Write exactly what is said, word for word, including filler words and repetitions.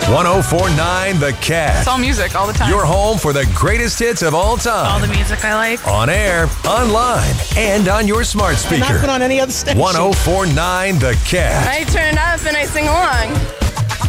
one oh four point nine The Cat. It's all music all the time. Your home for the greatest hits of all time. All the music I like. On air, online, and on your smart speaker. Not been on any other station. one oh four point nine The Cat. I turn it up and I sing along.